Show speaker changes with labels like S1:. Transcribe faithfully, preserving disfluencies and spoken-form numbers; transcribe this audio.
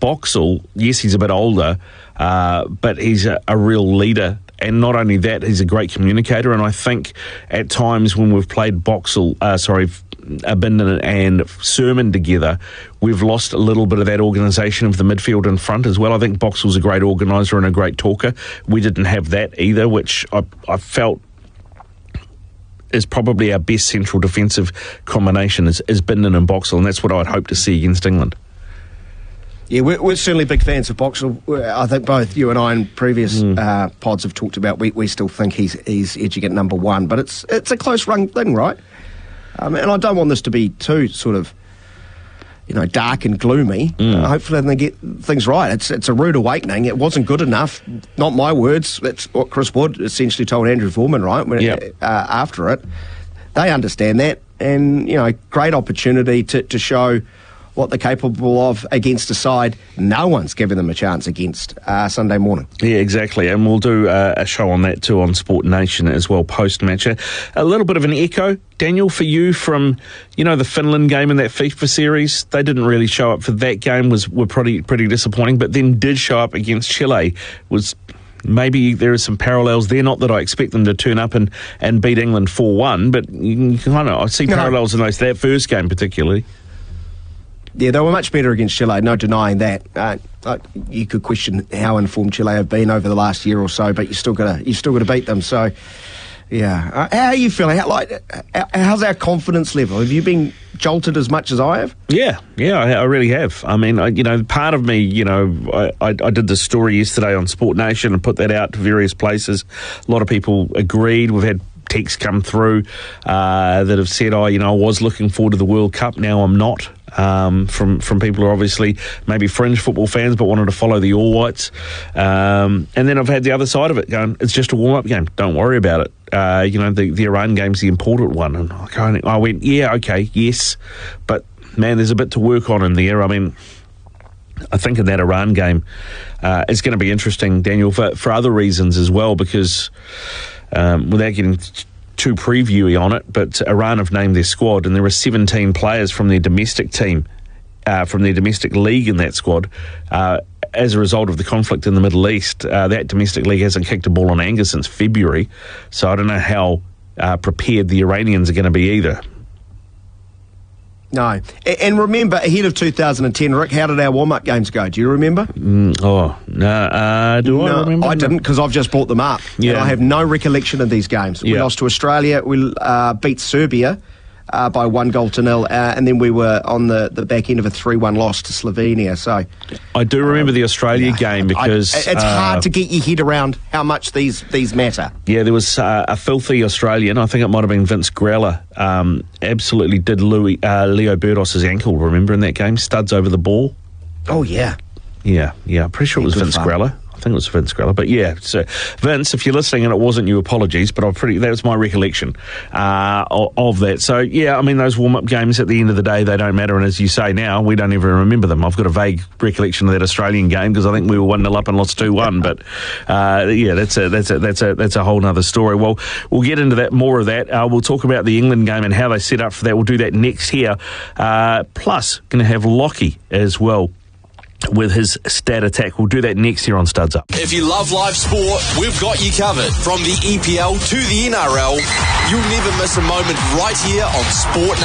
S1: Boxall, yes, he's a bit older, uh, but he's a, a real leader. And not only that, he's a great communicator. And I think at times when we've played Boxall, uh, sorry, Bindon and Sermon together, we've lost a little bit of that organisation of the midfield in front as well. I think Boxall's a great organiser and a great talker. We didn't have that either, which I, I felt is probably our best central defensive combination is, is Bindon and Boxall, and that's what I'd hope to see against England.
S2: Yeah, we're, we're certainly big fans of Boxall. I think both you and I in previous mm. uh, pods have talked about we, we still think he's he's edging at number one, but it's it's a close run thing, right? Um, and I don't want this to be too sort of, you know, dark and gloomy. Mm. Uh, hopefully they get things right. It's it's a rude awakening. It wasn't good enough. Not my words. That's what Chris Wood essentially told Andrew Foreman, right? When,
S1: yep.
S2: uh, after it, they understand that, and you know, great opportunity to to show what they're capable of against a side no one's given them a chance against uh, Sunday morning.
S1: Yeah, exactly. And we'll do uh, a show on that too on Sport Nation as well post-match. A little bit of an echo, Daniel, for you from, you know, the Finland game in that FIFA series. They didn't really show up for that game, was were pretty pretty disappointing, but then did show up against Chile. Was maybe there are some parallels there. Not that I expect them to turn up and, and beat England four one, but you can kind of I see parallels no. in those, that first game particularly.
S2: Yeah, they were much better against Chile, no denying that. Uh, uh, you could question how informed Chile have been over the last year or so, but you still got to you still got to beat them. So, yeah, uh, how are you feeling? How, like, how, how's our confidence level? Have you been jolted as much as I have?
S1: Yeah, yeah, I, I really have. I mean, I, you know, part of me, you know, I, I, I did this story yesterday on Sport Nation and put that out to various places. A lot of people agreed. We've had texts come through uh, that have said, oh, you know, I was looking forward to the World Cup, now I'm not. Um, from from people who are obviously maybe fringe football fans but wanted to follow the All Whites. Um, and then I've had the other side of it going, it's just a warm-up game, don't worry about it. Uh, you know, the, the Iran game's the important one. And I, kind of, I went, yeah, okay, yes. But, man, there's a bit to work on in there. I mean, I think in that Iran game, uh, it's going to be interesting, Daniel, for, for other reasons as well, because um, without getting too previewy on it, but Iran have named their squad, and there are seventeen players from their domestic team, uh, from their domestic league in that squad. Uh, as a result of the conflict in the Middle East, uh, that domestic league hasn't kicked a ball on anger since February, so I don't know how uh, prepared the Iranians are going to be either.
S2: No. And remember, ahead of two thousand ten, Rick, how did our warm-up games go? Do you remember?
S1: Mm, oh, no. Uh, do
S2: no,
S1: I remember?
S2: I didn't, because I've just brought them up.
S1: Yeah.
S2: And I have no recollection of these games. We
S1: yeah.
S2: lost to Australia. We uh, beat Serbia uh, by one goal to nil. Uh, and then we were on the, the back end of a three one loss to Slovenia. So
S1: I do remember um, the Australia yeah, game because...
S2: I, it's uh, hard to get your head around how much these, these matter.
S1: Yeah, there was uh, a filthy Australian, I think it might have been Vince Grella, um, absolutely did Louis, uh, Leo Burdos's ankle, remember, in that game? Studs over the ball.
S2: Oh, yeah.
S1: Yeah, yeah, I'm pretty sure it was Vince fun. Grella. I think it was Vince Grella. But yeah, so Vince, if you're listening and it wasn't you, apologies, but I'm pretty, that was my recollection uh, of, of that. So yeah, I mean, those warm-up games at the end of the day, they don't matter. And as you say now, we don't even remember them. I've got a vague recollection of that Australian game because I think we were one nil up and lost two one. But uh, yeah, that's a, that's a, that's a, that's a whole nother story. Well, we'll get into that, more of that. Uh, we'll talk about the England game and how they set up for that. We'll do that next here. Uh, plus, going to have Lockie as well with his stat attack. We'll do that next here on Studs Up.
S3: If you love live sport, we've got you covered. From the E P L to the N R L, you'll never miss a moment right here on Sport